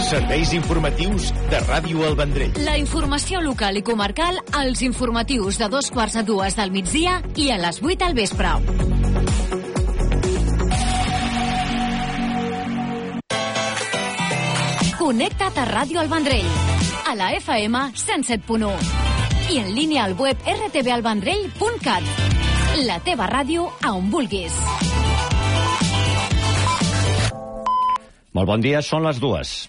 Serveis informatius de Ràdio El Vendrell. La informació local i comarcal als informatius de 2:45 del migdia i a les 8 al vespre. Connecta't a Ràdio El Vendrell, a la FM 107.1 i en línia al web rtvalvendrell.cat. La teva ràdio a on vulguis. Molt bon dia, són les 2.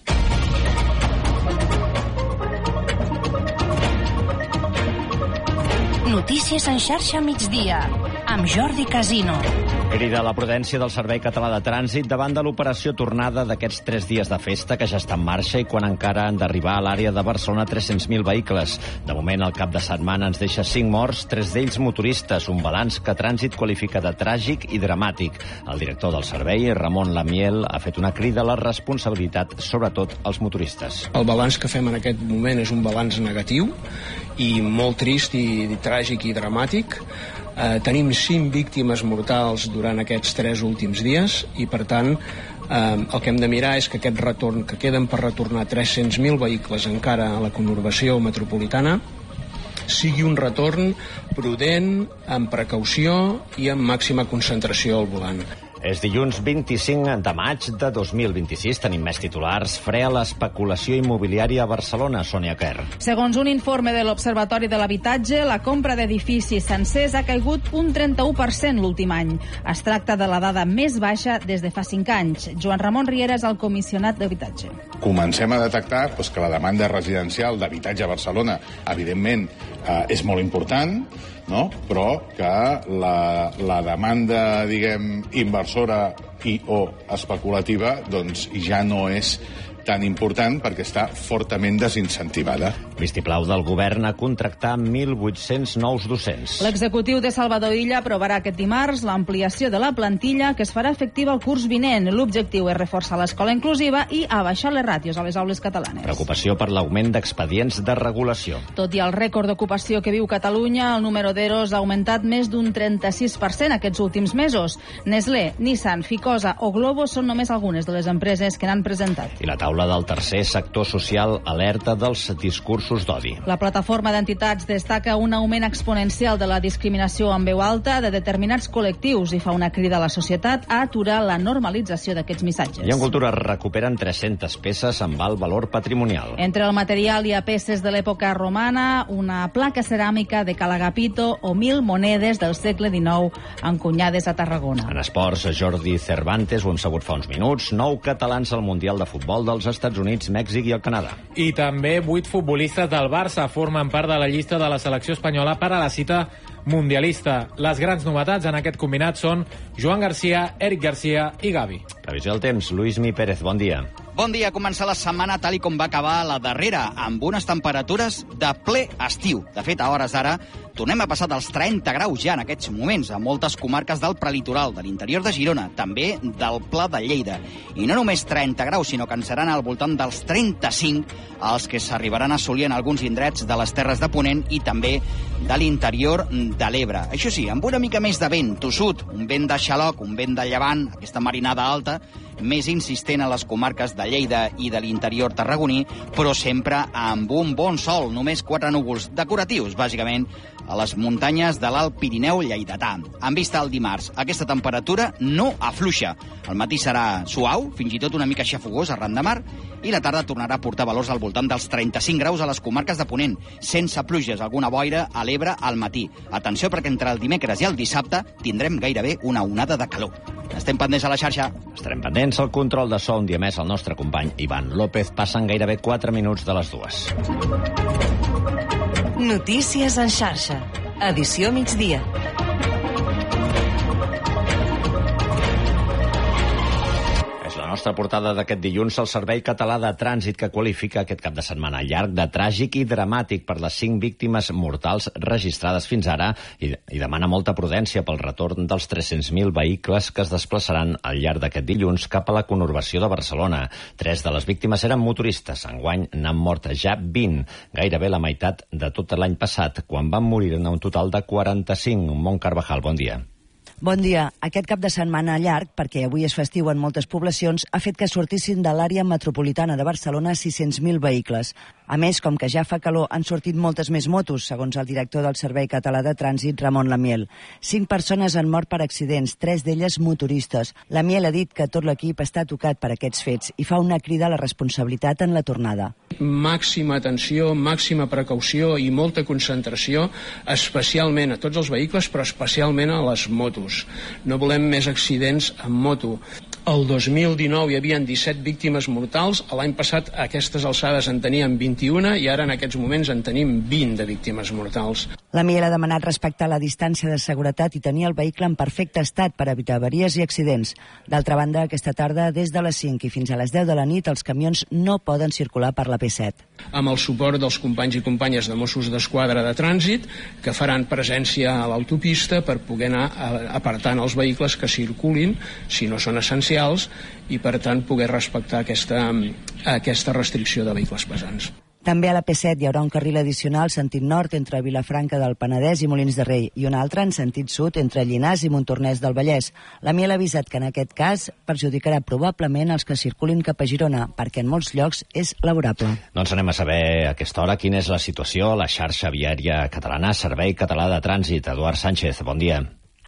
Notícies en xarxa migdia, amb Jordi Casino. Crida a la prudència del Servei Català de Trànsit davant de l'operació tornada d'aquests 3 dies de festa que ja està en marxa i quan encara han d'arribar a l'àrea de Barcelona 300.000 vehicles. De moment, el cap de setmana ens deixa 5 morts, 3 d'ells motoristes, un balanç que Trànsit qualifica de tràgic i dramàtic. El director del servei, Ramon Lamiel, ha fet una crida a la responsabilitat, sobretot als motoristes. El balanç que fem en aquest moment és un balanç negatiu i molt trist i tràgic i dramàtic. Tenim 5 víctimes mortals durant aquests 3 últims dies i, per tant, el que hem de mirar és que aquest retorn, que queden per retornar 300.000 vehicles encara a la conurbació metropolitana, sigui un retorn prudent, amb precaució i amb màxima concentració al volant. És dilluns 25 de maig de 2026. Tenim més titulars. Fre a l'especulació immobiliària a Barcelona, Sònia Quer. Segons un informe de l'Observatori de l'Habitatge, la compra d'edificis sencers ha caigut un 31% l'últim any. Es tracta de la dada més baixa des de fa 5 anys. Joan Ramon Riera és el comissionat d'habitatge. Comencem a detectar que la demanda residencial d'habitatge a Barcelona, evidentment, és molt important, no? Però que la demanda, diguem, inversora i o especulativa, doncs ja no és tan important perquè està fortament desincentivada. Vistiplau del govern a contractar 1.800 nous docents. L'executiu de Salvador Illa aprovarà aquest dimarts l'ampliació de la plantilla que es farà efectiva el curs vinent. L'objectiu és reforçar l'escola inclusiva i abaixar les ràtios a les aules catalanes. Preocupació per l'augment d'expedients de regulació. Tot i el rècord d'ocupació que viu Catalunya, el número d'EROs ha augmentat més d'un 36% aquests últims mesos. Nestlé, Nissan, Ficosa o Globo són només algunes de les empreses que n'han presentat. I la taula del tercer sector social alerta dels discursos d'odi. La plataforma d'entitats destaca un augment exponencial de la discriminació en veu alta de determinats col·lectius i fa una crida a la societat a aturar la normalització d'aquests missatges. I en cultura recuperen 300 peces amb alt valor patrimonial. Entre el material hi ha peces de l'època romana, una placa ceràmica de Calagapito o 1.000 monedes del segle XIX encunyades a Tarragona. En esports, Jordi Cervantes, ho hem sabut fa uns minuts, 9 catalans al Mundial de Futbol dels Estats Units, Mèxic i el Canadà. I també 8 futbolistes del Barça formen part de la llista de la selecció espanyola per a la cita mundialista. Les grans novetats en aquest combinat són Joan Garcia, Eric Garcia i Gavi. Previsió del temps, Luismi Pérez, bon dia. Bon dia, comença la setmana tal i com va acabar la darrera, amb unes temperatures de ple estiu. De fet, a hores d'ara, tornem a passar dels 30 graus ja en aquests moments a moltes comarques del prelitoral, de l'interior de Girona, també del Pla de Lleida. I no només 30 graus, sinó que en seran al voltant dels 35 els que s'arribaran a assolir en alguns indrets de les Terres de Ponent i també de l'interior de l'Ebre. Això sí, amb una mica més de vent tossut, un vent de xaloc, un vent de llevant, aquesta marinada alta, més insistent a les comarques de Lleida i de l'interior tarragoní, però sempre amb un bon sol, només 4 núvols decoratius, bàsicament, a les muntanyes de l'Alt Pirineu lleidatà. En vista al dimarts, aquesta temperatura no afluixa. El matí serà suau, fins i tot una mica xafogós arran de mar, i la tarda tornarà a portar valors al voltant dels 35 graus a les comarques de Ponent, sense pluges, alguna boira a l'Ebre al matí. Atenció, perquè entre el dimecres i el dissabte tindrem gairebé una onada de calor. Estem pendents a la xarxa. Estarem pendents al control de so un dia més el nostre company Ivan López. Passen gairebé 4 minuts de les 2. Notícies en xarxa. Edició migdia. La nostra portada d'aquest dilluns, el Servei Català de Trànsit, que qualifica aquest cap de setmana llarg de tràgic i dramàtic per les 5 víctimes mortals registrades fins ara i demana molta prudència pel retorn dels 300.000 vehicles que es desplaçaran al llarg d'aquest dilluns cap a la conurbació de Barcelona. 3 de les víctimes eren motoristes. Enguany n'han mort ja 20, gairebé la meitat de tot l'any passat, quan van morir en un total de 45. Mont Carvajal, bon dia. Bon dia. Aquest cap de setmana llarg, perquè avui és festiu en moltes poblacions, ha fet que sortissin de l'àrea metropolitana de Barcelona 600.000 vehicles. A més, com que ja fa calor, han sortit moltes més motos, segons el director del Servei Català de Trànsit, Ramon Lamiel. 5 persones han mort per accidents, 3 d'elles motoristes. Lamiel ha dit que tot l'equip està tocat per aquests fets i fa una crida a la responsabilitat en la tornada. Màxima atenció, màxima precaució i molta concentració, especialment a tots els vehicles, però especialment a les motos. No volem més accidents amb moto. El 2019 hi havia 17 víctimes mortals, l'any passat a aquestes alçades en teníem 21 i ara en aquests moments en tenim 20 de víctimes mortals. Lamiel ha demanat respectar la distància de seguretat i tenir el vehicle en perfecte estat per evitar avaries i accidents. D'altra banda, aquesta tarda, des de les 5 i fins a les 10 de la nit, els camions no poden circular per la P7. Amb el suport dels companys i companyes de Mossos d'Esquadra de Trànsit, que faran presència a l'autopista per poder anar apartant els vehicles que circulin, si no són essencials, i per tant poder respectar aquesta restricció de vehicles pesants. També a la P7 hi haurà un carril addicional sentit nord entre Vilafranca del Penedès i Molins de Rei i un altre en sentit sud entre Llinars i Montornès del Vallès. Lamiel ha avisat que en aquest cas perjudicarà probablement els que circulin cap a Girona, perquè en molts llocs és laborable. Doncs anem a saber a aquesta hora quina és la situació a la xarxa viària catalana, Servei Català de Trànsit. Eduard Sánchez, bon dia.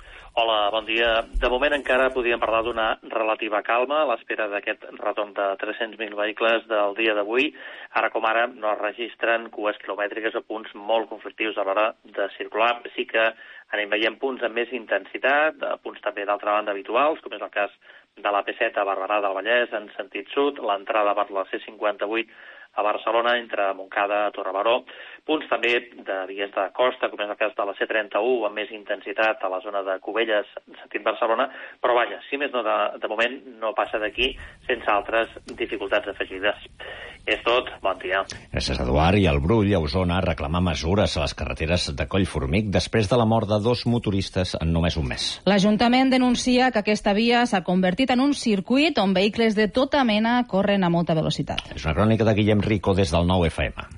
Hola, bon dia. De moment encara podríem parlar d'una relativa calma a l'espera d'aquest retorn de 300.000 vehicles del dia d'avui. Ara com ara no es registren cues quilomètriques o punts molt conflictius a l'hora de circular. Sí que anem veient punts amb més intensitat, punts també d'altra banda habituals, com és el cas de la P7 a Barberà del Vallès en sentit sud, l'entrada per la C58 a Barcelona, entre Montcada i Torrebaró. Punts també de vies de costa, com és el cas de la C31, amb més intensitat a la zona de Cubelles, en sentit Barcelona, però vaja, si més no, de moment no passa d'aquí sense altres dificultats afegides. És tot, bon dia. Gràcies, Eduard. I el Brull, a Osona, reclama mesures a les carreteres de Collformic després de la mort de 2 motoristes en només un mes. L'Ajuntament denuncia que aquesta via s'ha convertit en un circuit on vehicles de tota mena corren a molta velocitat. És una crònica de Guillem Rico des del 9FM.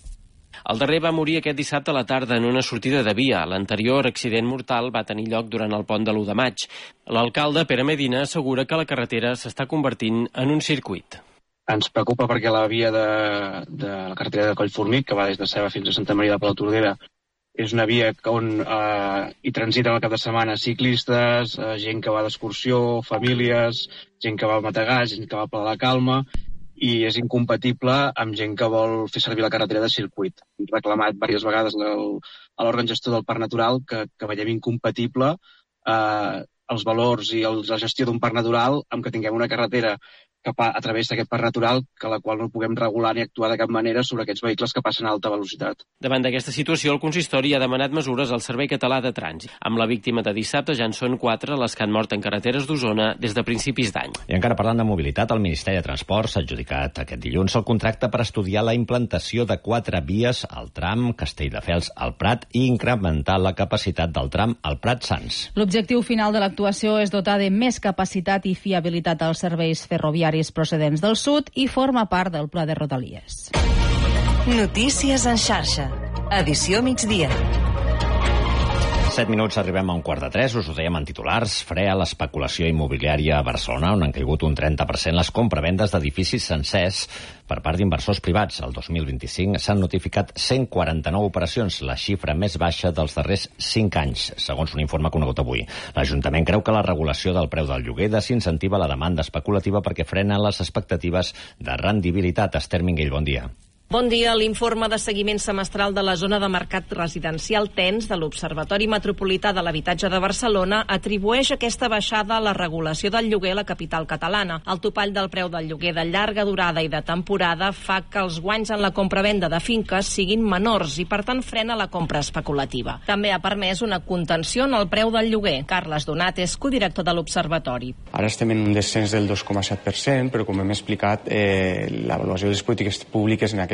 El darrer va morir aquest dissabte a la tarda en una sortida de via. L'anterior accident mortal va tenir lloc durant el pont de l'1 de maig. L'alcalde, Pere Medina, assegura que la carretera s'està convertint en un circuit. Ens preocupa perquè la via de la carretera de Collformic, que va des de Ceba fins a Santa Maria de Palautordera, és una via on hi transiten al cap de setmana ciclistes, gent que va d'excursió, famílies, gent que va a Mategà, gent que va a Pla de la Calma, i és incompatible amb gent que vol fer servir la carretera de circuit. Hem reclamat diverses vegades a l'òrgan gestor del Parc Natural que veiem incompatible els valors i la gestió d'un parc natural amb que tinguem una carretera a través d'aquest parc natural que la qual no puguem regular ni actuar de cap manera sobre aquests vehicles que passen a alta velocitat. Davant d'aquesta situació, el consistori ha demanat mesures al Servei Català de Trànsit. Amb la víctima de dissabte ja en són 4 les que han mort en carreteres d'Osona des de principis d'any. I encara parlant de mobilitat, el Ministeri de Transports ha adjudicat aquest dilluns el contracte per estudiar la implantació de 4 vies al tram Castelldefels al Prat i incrementar la capacitat del tram al Prat-Sants. L'objectiu final de l'actuació és dotar de més capacitat i fiabilitat als serveis ferroviaris procedents del sud i forma part del pla de Rodalies. Notícies en xarxa. Edició migdia. 7 minuts, arribem a 2:45, us ho dèiem en titulars. Fre a l'especulació immobiliària a Barcelona, on han caigut un 30% les compravendes d'edificis sencers per part d'inversors privats. El 2025 s'han notificat 149 operacions, la xifra més baixa dels darrers 5 anys, segons un informe conegut avui. L'Ajuntament creu que la regulació del preu del lloguer desincentiva la demanda especulativa perquè frena les expectatives de rendibilitat. Esther Minguell, bon dia. Bon dia. L'informe de seguiment semestral de la zona de mercat residencial TENS de l'Observatori Metropolità de l'Habitatge de Barcelona atribueix aquesta baixada a la regulació del lloguer a la capital catalana. El topall del preu del lloguer de llarga durada i de temporada fa que els guanys en la compra-venda de finques siguin menors i, per tant, frena la compra especulativa. També ha permès una contenció en el preu del lloguer. Carles Donat és codirector de l'Observatori. Ara estem en un descens del 2,7%, però com hem explicat, l'avaluació de les polítiques públiques en aquest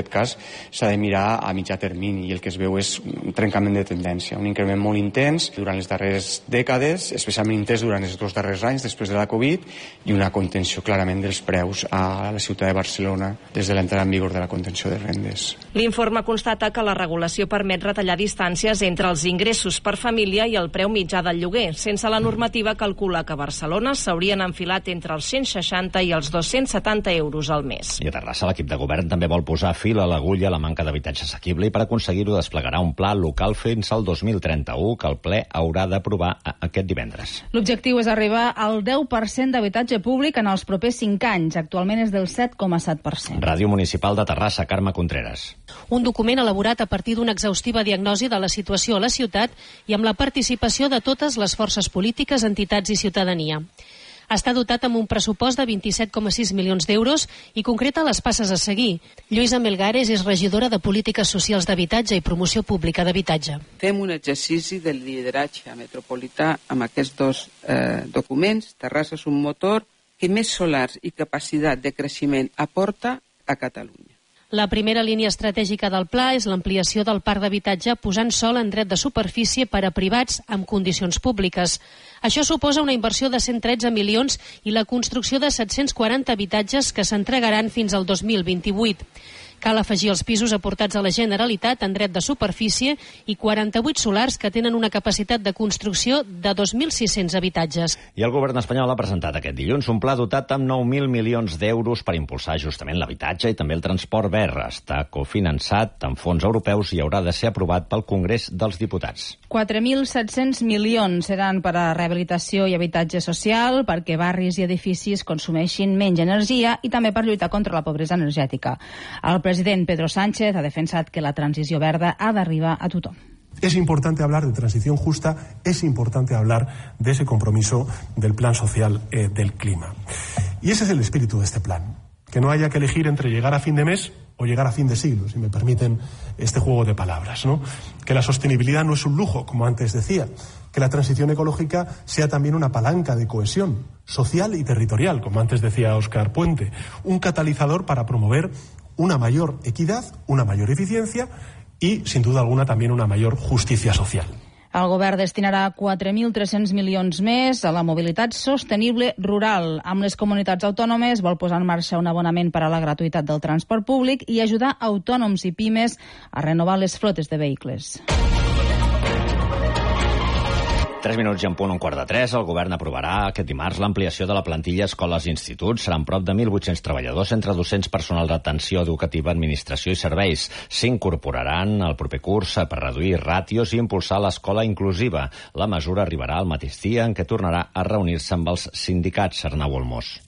aquest cas s'ha de mirar a mitjà termini, i el que es veu és un trencament de tendència, un increment molt intens durant les darreres dècades, especialment intens durant els 2 darrers anys després de la Covid, i una contenció clarament dels preus a la ciutat de Barcelona des de l'entrada en vigor de la contenció de rendes. L'informe constata que la regulació permet retallar distàncies entre els ingressos per família i el preu mitjà del lloguer. Sense la normativa calcula que a Barcelona s'haurien enfilat entre els 160 i els 270 euros al mes. I a Terrassa l'equip de govern també vol posar fil a l'agulla a la manca d'habitatge assequible i per aconseguir-ho desplegarà un pla local fins al 2031 que el ple haurà d'aprovar aquest divendres. L'objectiu és arribar al 10% d'habitatge públic en els propers 5 anys. Actualment és del 7,7%. Ràdio Municipal de Terrassa, Carme Contreras. Un document elaborat a partir d'una exhaustiva diagnosi de la situació a la ciutat i amb la participació de totes les forces polítiques, entitats i ciutadania. Està dotat amb un pressupost de 27,6 milions d'euros i concreta les passes a seguir. Lluïsa Melgares és regidora de Polítiques Socials d'Habitatge i Promoció Pública d'Habitatge. Fem un exercici del lideratge metropolità amb aquests 2 documents. Terrassa és un motor que més solars i capacitat de creixement aporta a Catalunya. La primera línia estratègica del pla és l'ampliació del parc d'habitatge posant sòl en dret de superfície per a privats amb condicions públiques. Això suposa una inversió de 113 milions i la construcció de 740 habitatges que s'entregaran fins al 2028. Cal afegir els pisos aportats a la Generalitat en dret de superfície i 48 solars que tenen una capacitat de construcció de 2.600 habitatges. I el govern espanyol ha presentat aquest dilluns un pla dotat amb 9.000 milions d'euros per impulsar justament l'habitatge i també el transport verd. Està cofinançat amb fons europeus i haurà de ser aprovat pel Congrés dels Diputats. 4.700 milions seran per a rehabilitació i habitatge social, perquè barris i edificis consumeixin menys energia i també per lluitar contra la pobresa energètica. El president Pedro Sánchez ha defensat que la transició verda ha d'arribar a tothom. Es importante hablar de transición justa, es importante hablar de ese compromiso del plan social del clima. Y ese es el espíritu de este plan. Que no haya que elegir entre llegar a fin de mes o llegar a fin de siglo, si me permiten este juego de palabras, ¿no? Que la sostenibilidad no es un lujo, como antes decía. Que la transición ecológica sea también una palanca de cohesión social y territorial, como antes decía Óscar Puente. Un catalizador para promover una mayor equidad, una mayor eficiencia y, sin duda alguna, también una mayor justicia social. El govern destinarà 4.300 milions més a la mobilitat sostenible rural. Amb les comunitats autònomes vol posar en marxa un abonament per a la gratuïtat del transport públic i ajudar autònoms i pimes a renovar les flotes de vehicles. 3 minuts i en punt, 2:45. El govern aprovarà aquest dimarts l'ampliació de la plantilla a escoles i instituts. Seran prop de 1.800 treballadors, entre docents, personal d'atenció educativa, administració i serveis. S'incorporaran al proper curs per reduir ràtios i impulsar l'escola inclusiva. La mesura arribarà al mateix dia en què tornarà a reunir-se amb els sindicats. Arnau Olmos.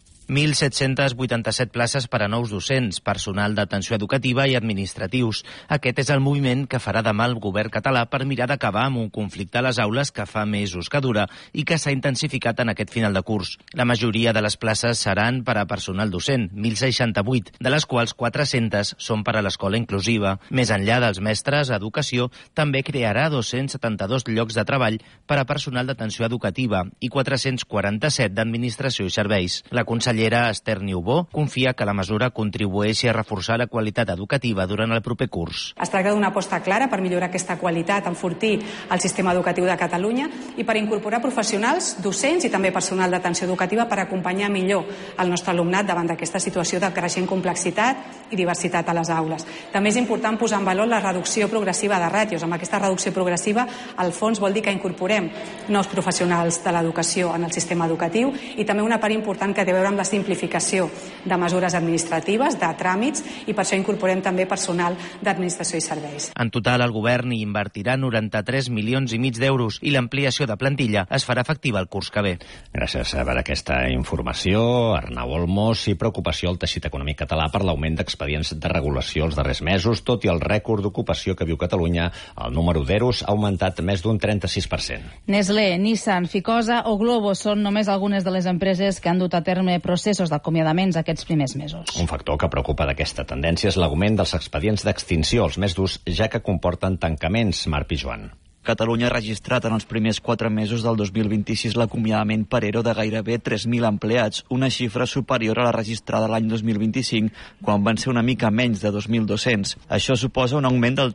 1.787 places per a nous docents, personal d'atenció educativa i administratius. Aquest és el moviment que farà demà el govern català per mirar d'acabar amb un conflicte a les aules que fa mesos que dura i que s'ha intensificat en aquest final de curs. La majoria de les places seran per a personal docent, 1.068, de les quals 400 són per a l'escola inclusiva. Més enllà dels mestres, Educació també crearà 272 llocs de treball per a personal d'atenció educativa i 447 d'administració i serveis. La consellera Esther Niubó confia que la mesura contribueixi a reforçar la qualitat educativa durant el proper curs. Es tracta d'una aposta clara per millorar aquesta qualitat, enfortir el sistema educatiu de Catalunya i per incorporar professionals, docents i també personal d'atenció educativa per acompanyar millor el nostre alumnat davant d'aquesta situació de creixent complexitat i diversitat a les aules. També és important posar en valor la reducció progressiva de ràtios. Amb aquesta reducció progressiva, al fons vol dir que incorporem nous professionals de l'educació en el sistema educatiu i també una part important que té a veure amb la simplificació de mesures administratives, de tràmits, i per això incorporem també personal d'administració i serveis. En total, el govern hi invertirà 93 milions i mig d'euros i l'ampliació de plantilla es farà efectiva el curs que ve. Gràcies per aquesta informació, Arnau Olmos. I preocupació al teixit econòmic català per l'augment d'expedients de regulació els darrers mesos. Tot i el rècord d'ocupació que viu Catalunya, el número d'EROs ha augmentat més d'un 36%. Nestlé, Nissan, Ficosa o Globo són només algunes de les empreses que han dut a terme processos d'acomiadaments aquests primers mesos. Un factor que preocupa d'aquesta tendència és l'augment dels expedients d'extinció, els més durs, ja que comporten tancaments. Marc Pijuan. Catalunya ha registrat en els primers 4 mesos del 2026 l'acomiadament per ERO de gairebé 3.000 empleats, una xifra superior a la registrada l'any 2025, quan van ser una mica menys de 2.200. Això suposa un augment del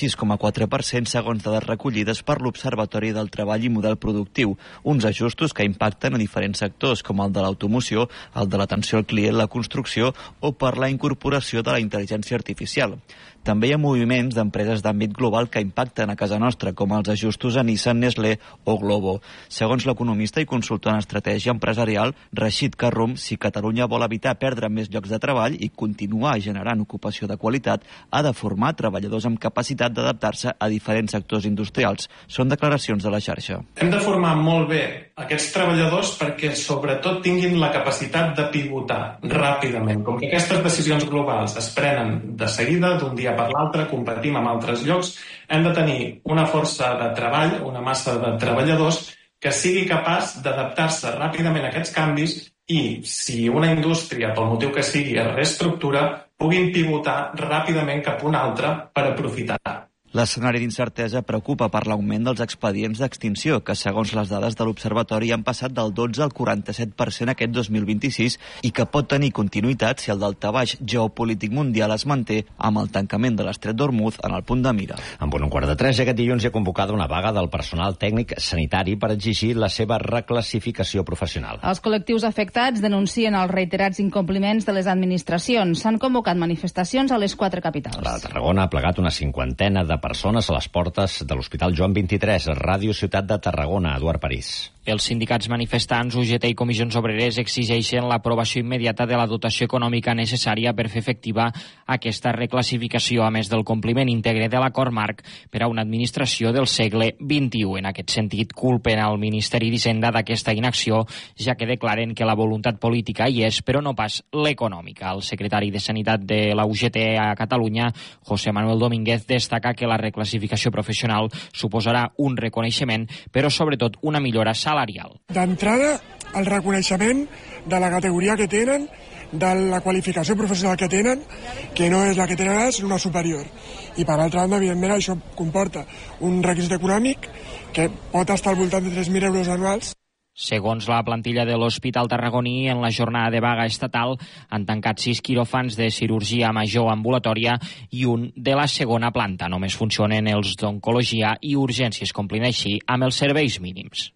36,4% segons dades recollides per l'Observatori del Treball i Model Productiu, uns ajustos que impacten a diferents sectors, com el de l'automoció, el de l'atenció al client, la construcció o per la incorporació de la intel·ligència artificial. També hi ha moviments d'empreses d'àmbit global que impacten a casa nostra, com els ajustos a Nissan, Nestlé o Globo. Segons l'economista i consultor en estratègia empresarial, Rashid Karrum, si Catalunya vol evitar perdre més llocs de treball i continuar generant ocupació de qualitat, ha de formar treballadors amb capacitat d'adaptar-se a diferents sectors industrials. Són declaracions de la xarxa. Hem de formar molt bé aquests treballadors perquè sobretot tinguin la capacitat de pivotar ràpidament. Com que aquestes decisions globals es prenen de seguida, d'un dia per l'altre, competim amb altres llocs, hem de tenir una força de treball, una massa de treballadors que sigui capaç d'adaptar-se ràpidament a aquests canvis i, si una indústria, pel motiu que sigui, es reestructura, puguin pivotar ràpidament cap a una altra per aprofitar. L'escenari d'incertesa preocupa per l'augment dels expedients d'extinció, que segons les dades de l'Observatori han passat del 12 al 47% aquest 2026 i que pot tenir continuïtat si el daltabaix geopolític mundial es manté amb el tancament de l'estret d'Hormuz en el punt de mira. En punt 2:45, aquest dilluns hi ha convocada una vaga del personal tècnic sanitari per exigir la seva reclassificació professional. Els col·lectius afectats denuncien els reiterats incompliments de les administracions. S'han convocat manifestacions a les 4 capitals. La Tarragona ha plegat una cinquantena de persones a les portes de l'Hospital Joan 23, Ràdio Ciutat de Tarragona, Eduard París. Els sindicats manifestants, UGT i Comissions Obreres exigeixen l'aprovació immediata de la dotació econòmica necessària per fer efectiva aquesta reclassificació, a més del compliment íntegre de l'acord marc per a una administració del segle XXI. En aquest sentit, culpen al Ministeri d'Hisenda d'aquesta inacció, ja que declaren que la voluntat política hi és, però no pas l'econòmica. El secretari de Sanitat de la UGT a Catalunya, José Manuel Domínguez, destaca que la reclassificació professional suposarà un reconeixement, però sobretot una millora salarial. D'entrada, el reconeixement de la categoria que tenen, de la qualificació professional que tenen, que no és la que tenen ara, sinó una superior. I per altra banda, evidentment, això comporta un requisit econòmic que pot estar al voltant de 3.000 euros anuals. Segons la plantilla de l'Hospital Tarragoní, en la jornada de vaga estatal han tancat 6 quiròfans de cirurgia major ambulatòria i un de la segona planta. Només funcionen els d'oncologia i urgències, complint així amb els serveis mínims.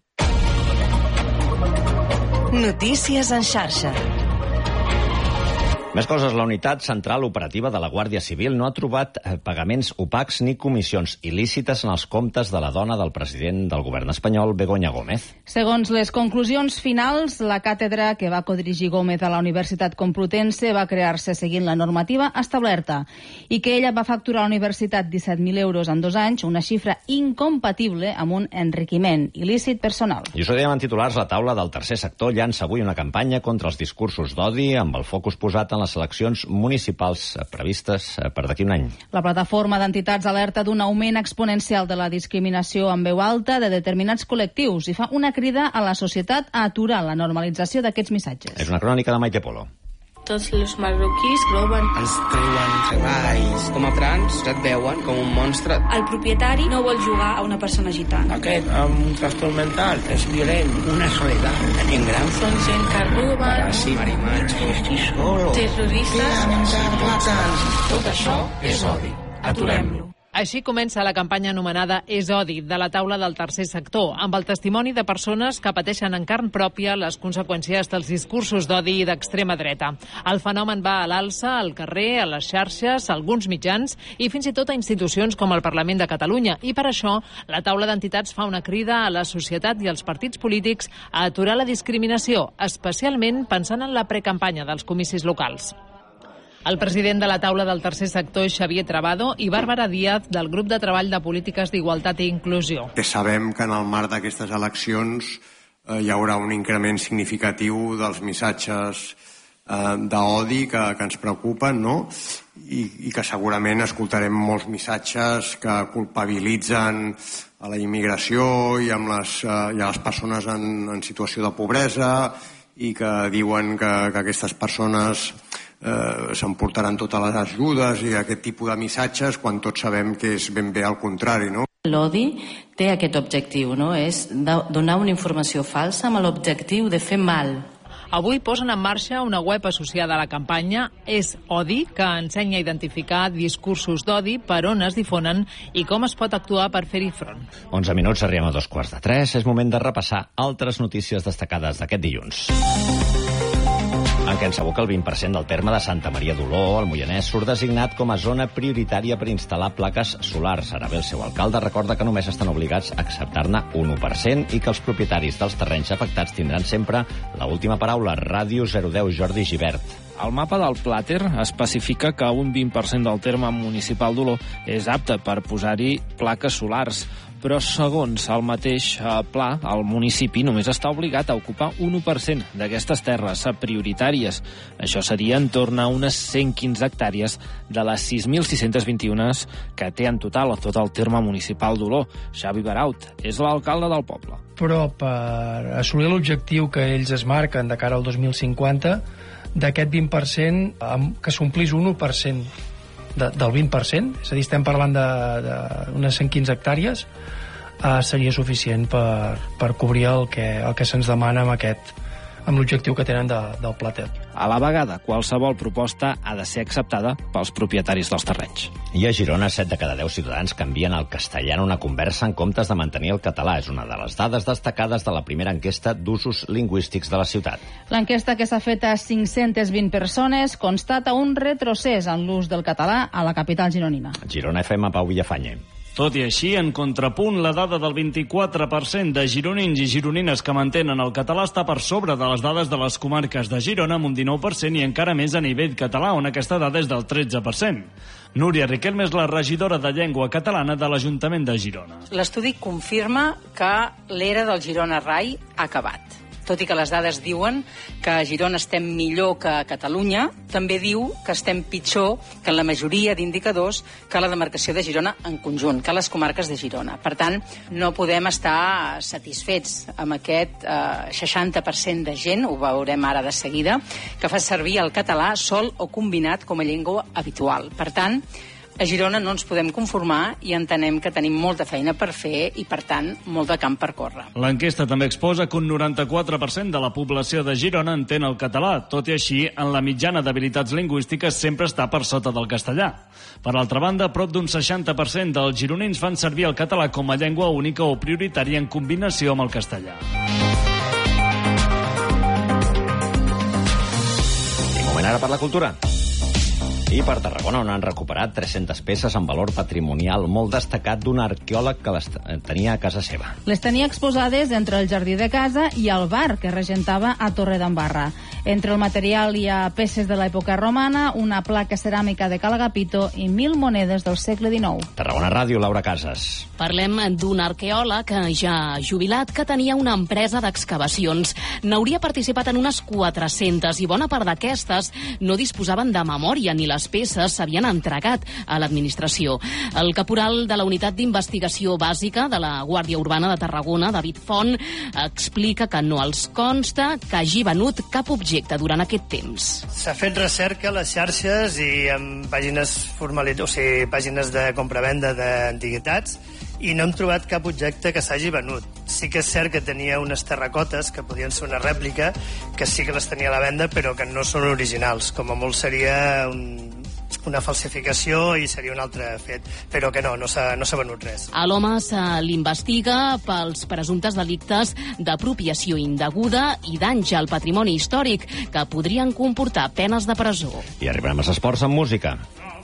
Notícies en xarxa. Més coses, la unitat central operativa de la Guàrdia Civil no ha trobat pagaments opacs ni comissions il·lícites en els comptes de la dona del president del govern espanyol, Begoña Gómez. Segons les conclusions finals, la càtedra que va codirigir Gómez a la Universitat Complutense va crear-se seguint la normativa establerta i que ella va facturar a la universitat 17.000 euros en 2 anys, una xifra incompatible amb un enriquiment il·lícit personal. I us ho dèiem en titulars, la taula del tercer sector llança avui una campanya contra els discursos d'odi amb el focus posat en les eleccions municipals previstes per d'aquí un any. La plataforma d'entitats alerta d'un augment exponencial de la discriminació en veu alta de determinats col·lectius i fa una crida a la societat a aturar la normalització d'aquests missatges. És una crònica de Maite Polo. Tots els marroquís roben. Ens treuen treballs. Com a trans et veuen com un monstre. El propietari no vol jugar a una persona gitana. Aquest amb un trastorn mental és violent. Una soledat. Tenim gran. Són gent que roben. Paràsit, marimatge, estic solo. Terroristes. Tot això és odi. Aturem-lo. Així comença la campanya anomenada És odi, de la taula del tercer sector, amb el testimoni de persones que pateixen en carn pròpia les conseqüències dels discursos d'odi i d'extrema dreta. El fenomen va a l'alça, al carrer, a les xarxes, a alguns mitjans i fins i tot a institucions com el Parlament de Catalunya. I per això, la taula d'entitats fa una crida a la societat i als partits polítics a aturar la discriminació, especialment pensant en la precampanya dels comicis locals. El president de la taula del tercer sector és Xavier Trabado i Bàrbara Díaz del grup de treball de polítiques d'igualtat i inclusió. Que sabem que en el marc d'aquestes eleccions hi haurà un increment significatiu dels missatges d'odi que ens preocupen, no? I que segurament escoltarem molts missatges que culpabilitzen a la immigració i a les persones en situació de pobresa i que diuen que aquestes persones s'emportaran totes les ajudes i aquest tipus de missatges quan tots sabem que és ben bé al contrari, no? L'odi té aquest objectiu, no? És donar una informació falsa amb l'objectiu de fer mal. Avui posen en marxa una web associada a la campanya És Odi, que ensenya a identificar discursos d'odi, per on es difonen i com es pot actuar per fer-hi front. 11 minuts, arribem a 2:45. És moment de repassar altres notícies destacades d'aquest dilluns. En què ens aboca el 20% del terme de Santa Maria d'Oló, al Moianès, surt designat com a zona prioritària per instal·lar plaques solars. Ara bé, el seu alcalde recorda que només estan obligats a acceptar-ne un 1% i que els propietaris dels terrenys afectats tindran sempre l'última paraula. Ràdio 010, Jordi Givert. El mapa del Plàter especifica que un 20% del terme municipal d'Oló és apte per posar-hi plaques solars, però segons el mateix pla, el municipi només està obligat a ocupar un 1% d'aquestes terres prioritàries. Això seria en torn a unes 115 hectàrees de les 6.621 que té en total tot el terme municipal d'Oló. Xavi Baraut és l'alcalde del poble. Però per assolir l'objectiu que ells es marquen de cara al 2050, d'aquest 20%, que s'omplís un 1% del 20%, és a dir, estem parlant d'unes 115 hectàrees, seria suficient per cobrir el que se'ns demana amb l'objectiu que tenen del Plàter. A la vegada, qualsevol proposta ha de ser acceptada pels propietaris dels terrenys. I a Girona, 7 de cada 10 ciutadans canvien al castellà en una conversa en comptes de mantenir el català. És una de les dades destacades de la primera enquesta d'usos lingüístics de la ciutat. L'enquesta, que s'ha fet a 520 persones, constata un retrocés en l'ús del català a la capital gironina. Girona FM, Pau Villafañe. Tot i així, en contrapunt, la dada del 24% de gironins i gironines que mantenen el català està per sobre de les dades de les comarques de Girona, amb un 19%, i encara més a nivell català, on aquesta dada és del 13%. Núria Riquelme és la regidora de Llengua Catalana de l'Ajuntament de Girona. L'estudi confirma que l'era del Girona Rai ha acabat. Tot i que les dades diuen que a Girona estem millor que a Catalunya, també diu que estem pitjor que en la majoria d'indicadors que la demarcació de Girona en conjunt, que les comarques de Girona. Per tant, no podem estar satisfets amb aquest 60% de gent, ho veurem ara de seguida, que fa servir el català sol o combinat com a llengua habitual. Per tant, a Girona no ens podem conformar i entenem que tenim molta feina per fer i, per tant, molt de camp per córrer. L'enquesta també exposa que un 94% de la població de Girona entén el català. Tot i així, en la mitjana d'habilitats lingüístiques sempre està per sota del castellà. Per altra banda, prop d'un 60% dels gironins fan servir el català com a llengua única o prioritària en combinació amb el castellà. I moment ara per la cultura. I per Tarragona, on han recuperat 300 peces amb valor patrimonial molt destacat d'un arqueòleg que les tenia a casa seva. Les tenia exposades entre el jardí de casa i el bar que regentava a Torredembarra. Entre el material hi ha peces de l'època romana, una placa ceràmica de Cal Agapito i 1.000 monedes del segle XIX. Tarragona Ràdio, Laura Casas. Parlem d'un arqueòleg ja jubilat que tenia una empresa d'excavacions. N'hauria participat en unes 400 i bona part d'aquestes no disposaven de memòria ni les peces s'havien entregat a l'administració. El caporal de la Unitat d'Investigació Bàsica de la Guàrdia Urbana de Tarragona, David Font, explica que no els consta que hagi venut cap objecte durant aquest temps. S'ha fet recerca a les xarxes i en pàgines pàgines de compravenda d'antiguitats i no hem trobat cap objecte que s'hagi venut. Sí que és cert que tenia unes terracotes que podien ser una rèplica, que sí que les tenia a la venda, però que no són originals. Com a molt seria una falsificació i seria un altre fet, però que no s'ha venut res. A l'home se l'investiga pels presumptes delictes d'apropiació indeguda i danys al patrimoni històric que podrien comportar penes de presó. I arribarem als esports amb música.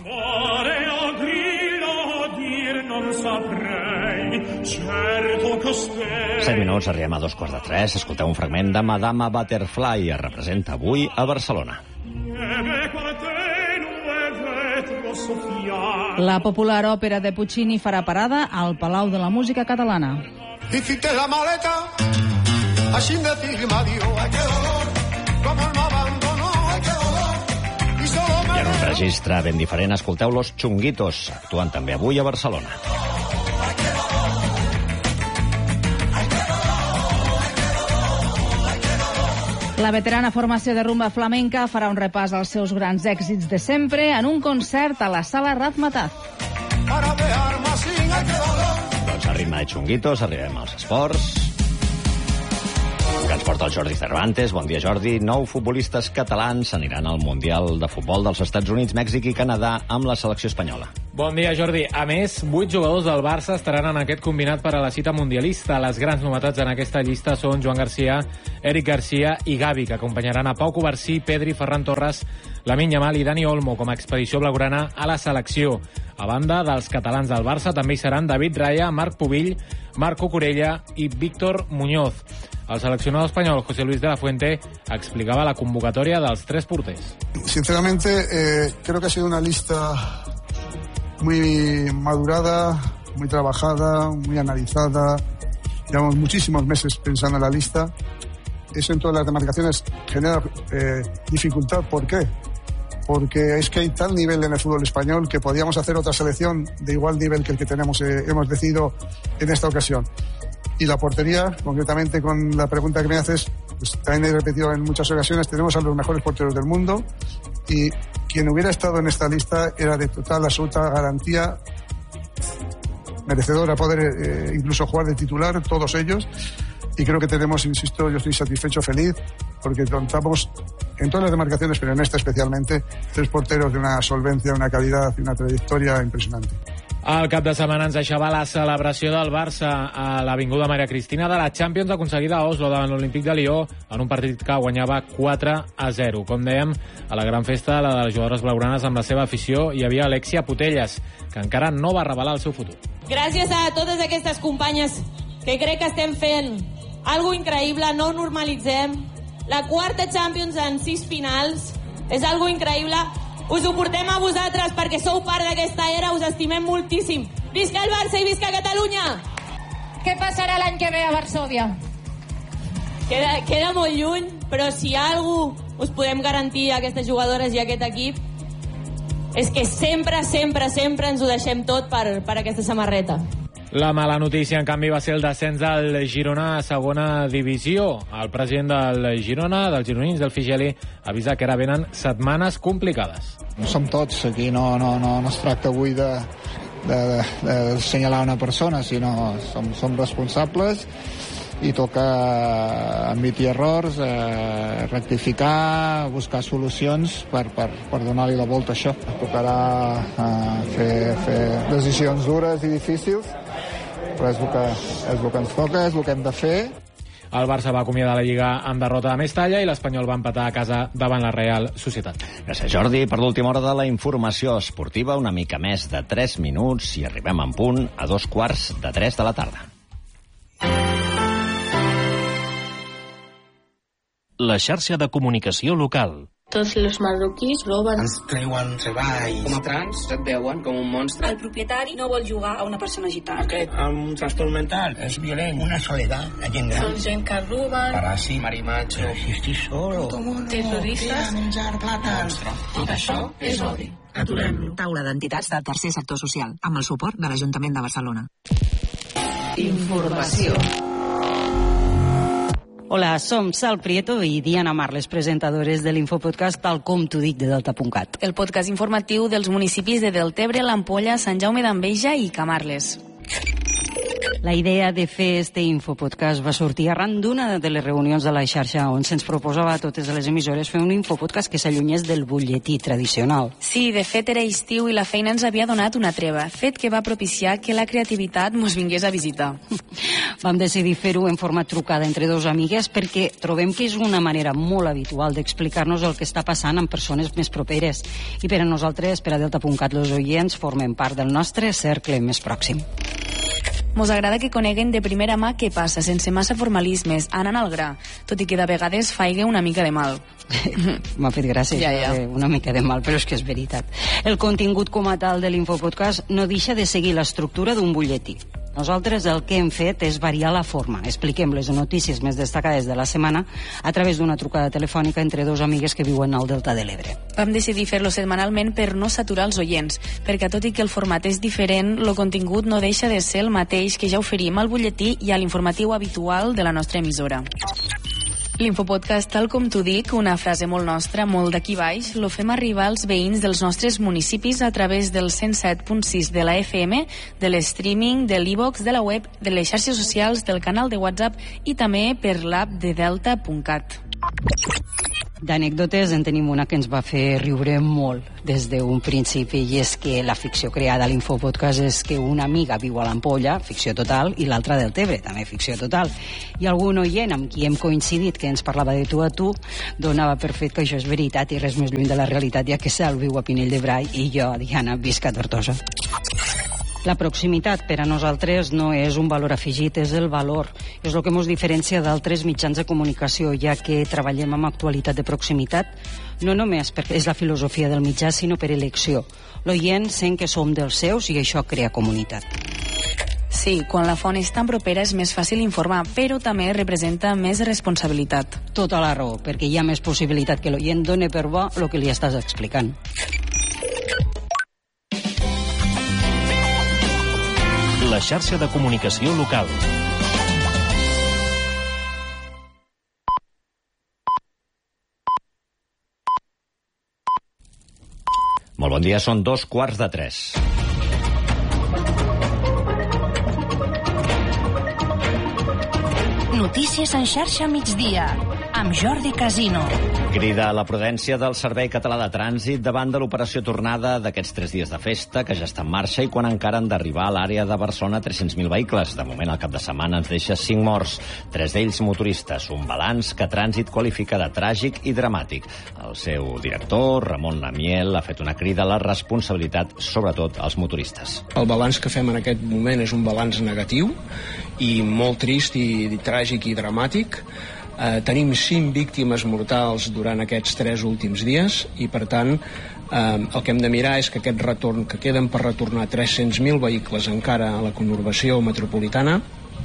7 minuts, arribem a 2:45. Escolteu un fragment de Madama Butterfly. Es representa avui a Barcelona. La popular òpera de Puccini farà parada al Palau de la Música Catalana. Hiciste la maleta, así decirme adiós, ay qué dolor, como él me abandonó, ay qué dolor, y solo me... I en un registre ben diferent, escolteu Los Chunguitos. Actuen també avui a Barcelona. La veterana formació de rumba flamenca farà un repàs als seus grans èxits de sempre en un concert a la Sala Razmataz. Doncs a ritme de xunguitos arribem als esports, que ens porta el Jordi Cervantes. Bon dia, Jordi. 9 futbolistes catalans aniran al Mundial de Futbol dels Estats Units, Mèxic i Canadà amb la selecció espanyola. Bon dia, Jordi. A més, 8 jugadors del Barça estaran en aquest combinat per a la cita mundialista. Les grans novetats en aquesta llista són Joan Garcia, Eric Garcia i Gavi, que acompanyaran a Pau Covarsí, Pedri, Ferran Torres, Lamine Yamal i Dani Olmo com a expedició blaugrana a la selecció. A banda dels catalans del Barça també hi seran David Raya, Marc Pubill, Marco Corella i Víctor Muñoz. El seleccionador espanyol José Luis de la Fuente explicava la convocatòria dels 3 porters. Sinceramente, creo que ha sido una lista muy madurada, muy trabajada, muy analizada. Llevamos muchísimos meses pensando en la lista. Eso en todas las demarcaciones genera dificultad. ¿Por qué? Porque es que hay tal nivel en el fútbol español que podíamos hacer otra selección de igual nivel que el que tenemos, hemos decidido en esta ocasión. Y la portería, concretamente con la pregunta que me haces, pues también he repetido en muchas ocasiones, tenemos a los mejores porteros del mundo y quien hubiera estado en esta lista era de total, absoluta garantía, merecedor a poder incluso jugar de titular, todos ellos. Y creo que tenemos, insisto, yo estoy satisfecho, feliz, porque contamos en todas las demarcaciones, pero en esta especialmente, 3 porteros de una solvencia, una calidad y una trayectoria impresionante. El cap de setmana ens deixava la celebració del Barça a l'Avinguda Maria Cristina de la Champions aconseguida a Oslo davant l'Olímpic de Lió en un partit que guanyava 4-0. Com dèiem, a la gran festa, la de les jugadores blaugranes amb la seva afició, hi havia Alexia Putellas, que encara no va revelar el seu futur. Gràcies a totes aquestes companyes que crec que estem fent algo increïble, no ho normalitzem. La 4ª Champions en 6 finals és algo increïble. Us ho portem a vosaltres perquè sou part d'aquesta era, us estimem moltíssim. Visca el Barça i visca Catalunya! Què passarà l'any que ve a Varsòvia? Queda molt lluny, però si algú us podem garantir a aquestes jugadores i a aquest equip és que sempre, sempre, sempre ens ho deixem tot per aquesta samarreta. La mala notícia, en canvi, va ser el descens del Girona a segona divisió. El president del Girona, dels gironins, del Figeli, avisa que ara venen setmanes complicades. No som tots, aquí no es tracta avui de assenyalar una persona, sinó som responsables i toca admitir errors, rectificar, buscar solucions per donar-li la volta a això. Tocarà fer decisions dures i difícils, però és el que ens toca, és el que hem de fer. El Barça va acomiadar la Lliga amb derrota de Mestalla i l'Espanyol va empatar a casa davant la Real Societat. Gràcies, Jordi. Per l'última hora de la informació esportiva, una mica més de 3 minuts i arribem en punt a 2:45 de la tarda. La xarxa de comunicació local. Tots els marroquís roben. Ens treuen treballs. Com a trans et veuen com un monstre. El propietari no vol jugar a una persona gitana. Aquest amb un trastorn mental és violent. Una soledat, la gent gran. Són gent que roben. Paràsit, marimacho. Però si estic solo. Terroristes. Menjar plàtans. Tot això és odi. Aturem-lo. Taula d'entitats del tercer sector social, amb el suport de l'Ajuntament de Barcelona. Informació. Hola, som Sal Prieto i Diana Marles, presentadores de l'Infopodcast Tal com t'ho dic de Delta.cat. El podcast informatiu dels municipis de Deltebre, l'Ampolla, Sant Jaume d'Enveja i Camarles. La idea de fer este infopodcast va sortir arran d'una de les reunions de la xarxa on se'ns proposava a totes les emissores fer un infopodcast que s'allunyés del butlletí tradicional. Sí, de fet era estiu i la feina ens havia donat una treva, fet que va propiciar que la creativitat mos vingués a visitar. Vam decidir fer-ho en format trucada entre dos amigues perquè trobem que és una manera molt habitual d'explicar-nos el que està passant amb persones més properes. I per a nosaltres, per a Delta.cat, els oients formen part del nostre cercle més pròxim. Mos agrada que coneguen de primera mà què passa, sense massa formalismes, anant al gra, tot i que de vegades faigui una mica de mal. M'ha fet gràcia, ja. Una mica de mal, però és que és veritat. El contingut com a tal de l'Infopodcast no deixa de seguir l'estructura d'un butlletí. Nosaltres el que hem fet és variar la forma. Expliquem les notícies més destacades de la setmana a través d'una trucada telefònica entre dos amigues que viuen al Delta de l'Ebre. Vam decidir fer-lo setmanalment per no saturar els oients, perquè tot i que el format és diferent, el contingut no deixa de ser el mateix que ja oferim al butlletí i a l'informatiu habitual de la nostra emissora. L'infopodcast, tal com t'ho dic, una frase molt nostra, molt d'aquí baix, lo fem arribar als veïns dels nostres municipis a través del 107.6 de la FM, de l'streaming, de l'e-box, de la web, de les xarxes socials, del canal de WhatsApp i també per l'app de delta.cat. D'anècdotes en tenim una que ens va fer riure molt des d'un principi, i és que la ficció creada a l'Infopodcast és que una amiga viu a l'Ampolla, ficció total, i l'altra del Tebre, també ficció total. I algun oient amb qui hem coincidit que ens parlava de tu a tu donava per fet que això és veritat i res més lluny de la realitat, ja que Sal viu a Pinell de Brai i jo, Diana, visc a Tortosa. La proximitat per a nosaltres no és un valor afegit, és el valor. És el que ens diferencia d'altres mitjans de comunicació, ja que treballem amb actualitat de proximitat, no només perquè és la filosofia del mitjà, sinó per elecció. L'oient sent que som dels seus i això crea comunitat. Sí, quan la font és tan propera és més fàcil informar, però també representa més responsabilitat. Tota la raó, perquè hi ha més possibilitat que l'oient doni per bo el que li estàs explicant. La xarxa de comunicació local. Molt bon dia, són 2:15. Notícies en xarxa migdia, amb Jordi Casino. Crida a la prudència del Servei Català de Trànsit davant de l'operació tornada d'aquests 3 dies de festa, que ja està en marxa, i quan encara han d'arribar a l'àrea de Barcelona 300.000 vehicles. De moment, el cap de setmana ens deixa 5 morts, 3 d'ells motoristes, un balanç que Trànsit qualifica de tràgic i dramàtic. El seu director, Ramon Lamiel, ha fet una crida a la responsabilitat, sobretot als motoristes. El balanç que fem en aquest moment és un balanç negatiu i molt trist i tràgic i dramàtic. Tenim 5 víctimes mortals durant aquests 3 últims dies i, per tant, el que hem de mirar és que aquest retorn, que queden per retornar 300.000 vehicles encara a la conurbació metropolitana,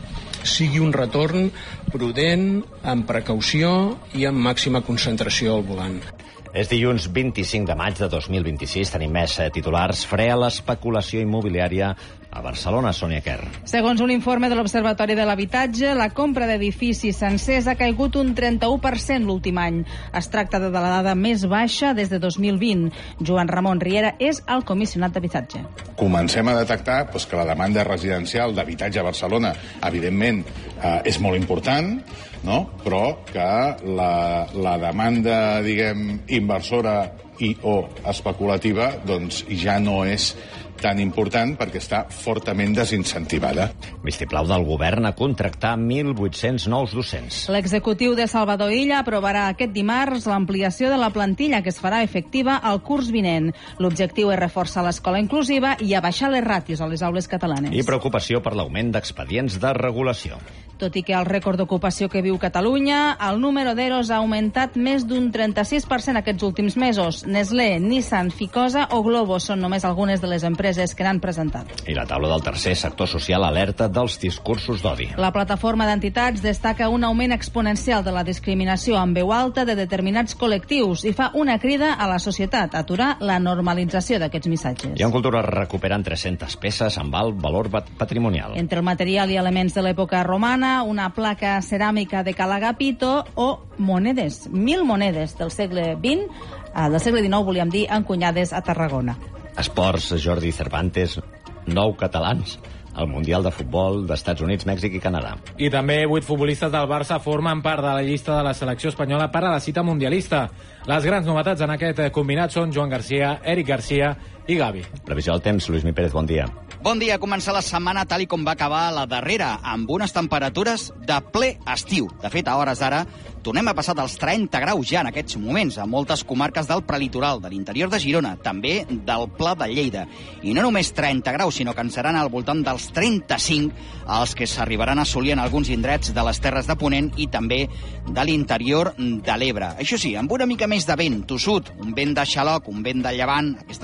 sigui un retorn prudent, amb precaució i amb màxima concentració al volant. És dilluns 25 de maig de 2026. Tenim més titulars. Fre a l'especulació immobiliària a Barcelona, Sònia Kerr. Segons un informe de l'Observatori de l'Habitatge, la compra d'edificis sencers ha caigut un 31% l'últim any. Es tracta de la dada més baixa des de 2020. Joan Ramon Riera és el comissionat d'habitatge. Comencem a detectar que la demanda residencial d'habitatge a Barcelona, evidentment, és molt important, no? Però que la demanda, diguem, inversora i o especulativa, doncs ja no és tan important perquè està fortament desincentivada. Vistiplau del govern a contractar 1.800 nous docents. L'executiu de Salvador Illa aprovarà aquest dimarts l'ampliació de la plantilla que es farà efectiva al curs vinent. L'objectiu és reforçar l'escola inclusiva i abaixar les ràtios a les aules catalanes. I preocupació per l'augment d'expedients de regulació. Tot i que el rècord d'ocupació que viu Catalunya, el número d'EROs ha augmentat més d'un 36% aquests últims mesos. Nestlé, Nissan, Ficosa o Globo són només algunes de les empreses que n'han presentat. I la taula del tercer sector social alerta dels discursos d'odi. La plataforma d'entitats destaca un augment exponencial de la discriminació en veu alta de determinats col·lectius i fa una crida a la societat a aturar la normalització d'aquests missatges. I en Cultura recuperen 300 peces amb alt valor patrimonial. Entre el material i elements de l'època romana, una placa ceràmica de Calagapito o monedes, 1.000 monedes del segle XX, del segle XIX, volíem dir, encunyades a Tarragona. Esports, Jordi Cervantes, 9 catalans al Mundial de Futbol d'Estats Units, Mèxic i Canadà. I també 8 futbolistes del Barça formen part de la llista de la selecció espanyola per a la cita mundialista. Les grans novetats en aquest combinat són Joan Garcia, Eric Garcia i Gavi. Previsió del temps, Lluís Mi Pérez, bon dia. Bon dia, comença la setmana tal i com va acabar la darrera, amb unes temperatures de ple estiu. De fet, a hores d'ara, tornem a passar dels 30 graus ja en aquests moments a moltes comarques del prelitoral, de l'interior de Girona, també del Pla de Lleida. I no només 30 graus, sinó que en seran al voltant dels 35 els que s'arribaran a assolir en alguns indrets de les Terres de Ponent i també de l'interior de l'Ebre. Això sí, amb una mica més de vent tossut, un vent de xaloc, un vent de llevant, aquesta marinada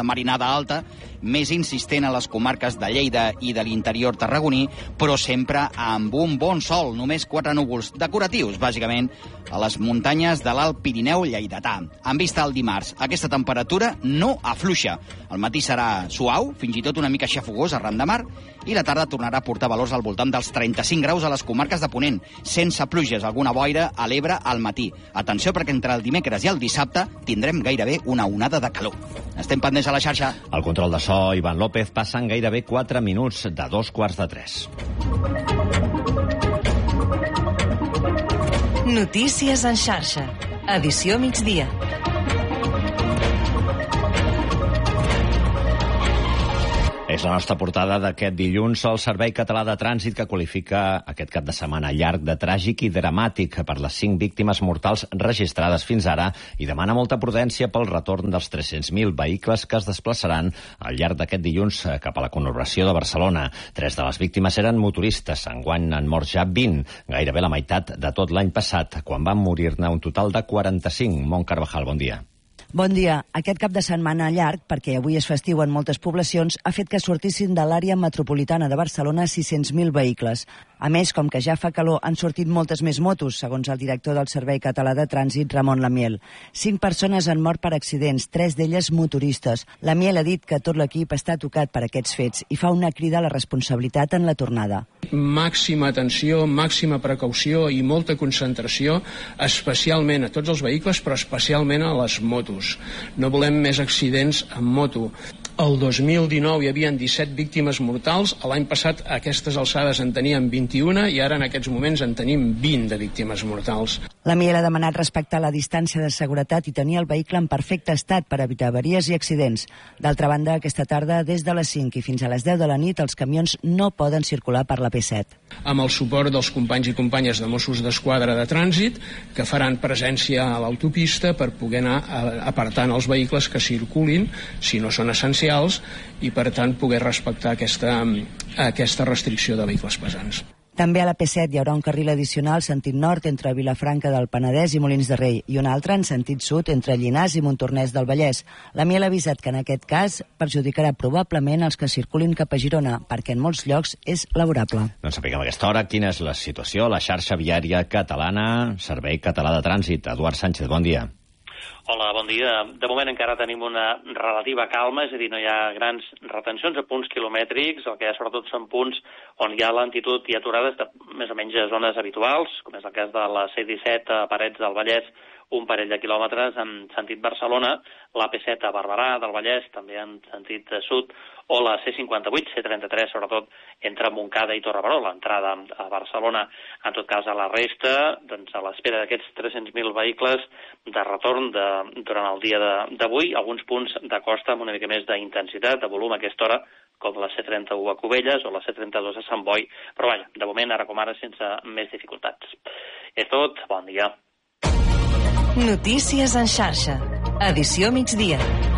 temporada alta, més insistent a les comarques de Lleida i de l'interior tarragoní, però sempre amb un bon sol, només 4 núvols decoratius, bàsicament, a les muntanyes de l'Alt Pirineu lleidatà. En vista al dimarts, aquesta temperatura no afluixa. El matí serà suau, fins i tot una mica xafogós arran de mar, i la tarda tornarà a portar valors al voltant dels 35 graus a les comarques de Ponent, sense pluges, alguna boira a l'Ebre al matí. Atenció, perquè entre el dimecres i el dissabte tindrem gairebé una onada de calor. Estem pendents a la xarxa. El control de so, Ivan López, passen gairebé 4 minuts de 2:45. Notícies en xarxa. Edició migdia. És la nostra portada d'aquest dilluns. El Servei Català de Trànsit, que qualifica aquest cap de setmana llarg de tràgic i dramàtic per les 5 víctimes mortals registrades fins ara, i demana molta prudència pel retorn dels 300.000 vehicles que es desplaçaran al llarg d'aquest dilluns cap a la conurbació de Barcelona. 3 de les víctimes eren motoristes. Enguany han mort ja 20, gairebé la meitat de tot l'any passat, quan van morir-ne un total de 45. Mont Carvajal, bon dia. Bon dia. Aquest cap de setmana llarg, perquè avui és festiu en moltes poblacions, ha fet que sortissin de l'àrea metropolitana de Barcelona 600.000 vehicles. A més, com que ja fa calor, han sortit moltes més motos, segons el director del Servei Català de Trànsit, Ramon Lamiel. 5 persones han mort per accidents, 3 d'elles motoristes. Lamiel ha dit que tot l'equip està tocat per aquests fets i fa una crida a la responsabilitat en la tornada. Màxima atenció, màxima precaució i molta concentració, especialment a tots els vehicles, però especialment a les motos. No volem més accidents amb moto. El 2019 hi havia 17 víctimes mortals, l'any passat a aquestes alçades en teníem 21 i ara en aquests moments en tenim 20 de víctimes mortals. Lamiel ha demanat respectar la distància de seguretat i tenir el vehicle en perfecte estat per evitar avaries i accidents. D'altra banda, aquesta tarda, des de les 5 i fins a les 10 de la nit, els camions no poden circular per la P7. Amb el suport dels companys i companyes de Mossos d'Esquadra de Trànsit, que faran presència a l'autopista per poder anar apartant els vehicles que circulin, si no són essencials, i per tant poder respectar aquesta restricció de vehicles pesants. També a la P7 hi haurà un carril addicional sentit nord entre Vilafranca del Penedès i Molins de Rei i un altre en sentit sud entre Llinars i Montornès del Vallès. Lamiel ha avisat que en aquest cas perjudicarà probablement els que circulin cap a Girona, perquè en molts llocs és laborable. Doncs sapiguem a aquesta hora quina és la situació a la xarxa viària catalana, Servei Català de Trànsit. Eduard Sánchez, bon dia. Hola, bon dia. De moment encara tenim una relativa calma, és a dir, no hi ha grans retencions a punts quilomètrics, el que hi ha sobretot són punts on hi ha lentitud i aturades de més o menys zones habituals, com és el cas de la C-17 a Parets del Vallès, un parell de quilòmetres en sentit Barcelona, la P7 a Barberà del Vallès, també en sentit sud, o la C58, C33, sobretot entre Montcada i Torrebaró, l'entrada a Barcelona. En tot cas, a la resta, doncs, a l'espera d'aquests 300.000 vehicles de retorn durant el dia d'avui, alguns punts de costa amb una mica més d'intensitat, de volum a aquesta hora, com la C31 a Cubelles o la C32 a Sant Boi, però vaja, de moment, ara com ara, sense més dificultats. És tot, bon dia. Notícies en xarxa. Edició migdia.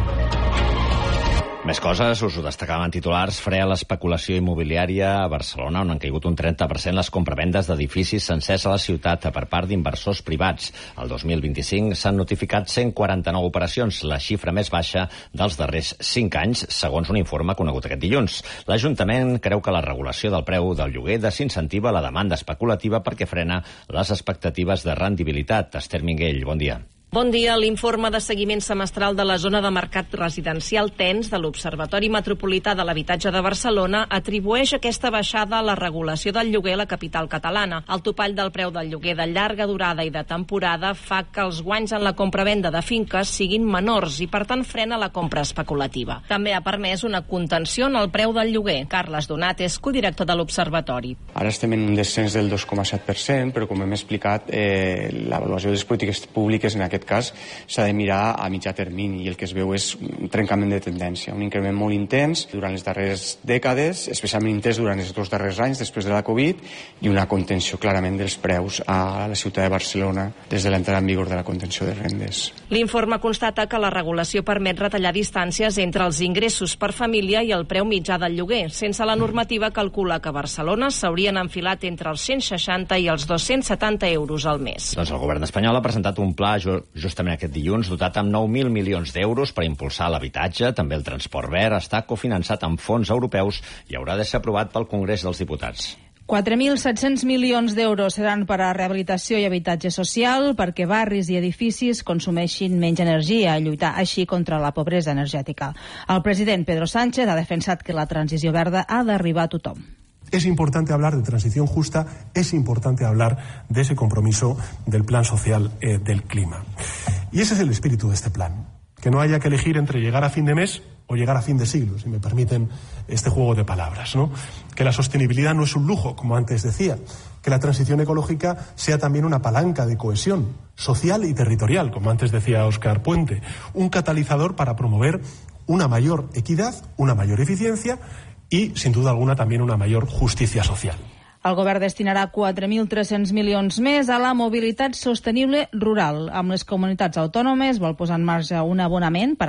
Més coses, us ho destacàvem en titulars. Fre a l'especulació immobiliària a Barcelona, on han caigut un 30% les compravendes d'edificis sencers a la ciutat per part d'inversors privats. El 2025 s'han notificat 149 operacions, la xifra més baixa dels darrers 5 anys, segons un informe conegut aquest dilluns. L'Ajuntament creu que la regulació del preu del lloguer desincentiva la demanda especulativa perquè frena les expectatives de rendibilitat. Esther Minguell, bon dia. Bon dia. L'informe de seguiment semestral de la zona de mercat residencial TENS de l'Observatori Metropolità de l'Habitatge de Barcelona atribueix aquesta baixada a la regulació del lloguer a la capital catalana. El topall del preu del lloguer de llarga durada i de temporada fa que els guanys en la compra-venda de finques siguin menors i, per tant, frena la compra especulativa. També ha permès una contenció en el preu del lloguer. Carles Donat és codirector de l'Observatori. Ara estem en un descens del 2,7%, però com hem explicat, l'avaluació de les polítiques públiques en aquest cas s'ha de mirar a mitjà termini i el que es veu és un trencament de tendència, un increment molt intens durant les darreres dècades, especialment intens durant els 2 darrers anys després de la Covid, i una contenció clarament dels preus a la ciutat de Barcelona des de l'entrada en vigor de la contenció de rendes. L'informe constata que la regulació permet retallar distàncies entre els ingressos per família i el preu mitjà del lloguer. Sense la normativa calcula que a Barcelona s'haurien enfilat entre els 160 i els 270 euros al mes. Doncs el govern espanyol ha presentat un pla justament aquest dilluns, dotat amb 9.000 milions d'euros per impulsar l'habitatge. També el transport verd està cofinançat amb fons europeus i haurà de ser aprovat pel Congrés dels Diputats. 4.700 milions d'euros seran per a rehabilitació i habitatge social perquè barris i edificis consumeixin menys energia i lluitar així contra la pobresa energètica. El president Pedro Sánchez ha defensat que la transició verda ha d'arribar a tothom. Es importante hablar de transición justa, es importante hablar de ese compromiso del plan social del clima. Y ese es el espíritu de este plan. Que no haya que elegir entre llegar a fin de mes o llegar a fin de siglo, si me permiten este juego de palabras, ¿no? Que la sostenibilidad no es un lujo, como antes decía. Que la transición ecológica sea también una palanca de cohesión social y territorial, como antes decía Óscar Puente. Un catalizador para promover una mayor equidad, una mayor eficiencia y, sin duda alguna, también una mayor justicia social. El govern destinarà 4.300 milions més a la mobilitat sostenible rural. Amb les comunitats autònomes vol posar en marxa un abonament per